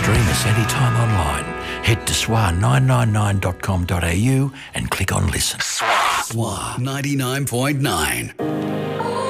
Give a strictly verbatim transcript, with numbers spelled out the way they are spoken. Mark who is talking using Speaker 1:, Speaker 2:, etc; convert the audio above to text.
Speaker 1: stream us anytime online. Head to S W A nine nine nine dot com dot a u and click on listen. S W A.
Speaker 2: S W A ninety-nine point nine.